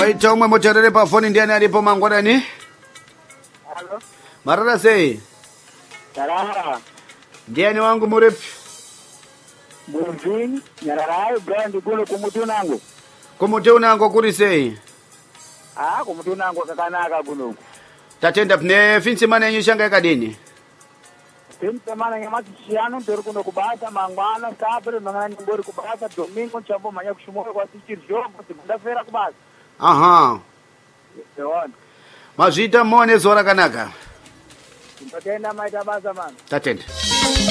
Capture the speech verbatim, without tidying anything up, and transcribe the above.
Waita umwe motarere pa phone ndiani alipo mangwanani? Halo. Marara sei. Tarara. Ndiani wangu murepi? Bonvin, nyararai brand kuno kumutunango. Kumutunango kuri sei. Ah, kumutunango kakanaka kuno. Tatenda pne finsi mana yishanga kadini. Finsi mana yamati chiano ntoro kuno kubasa mangwana sabre mangani mbori kubasa domingo chambo manya kushimoka kwa tichir jogo segunda feira kubasa. Aha. Yewona. Mazita mone zora kanaka. Tatenda maita basa man. Tatenda.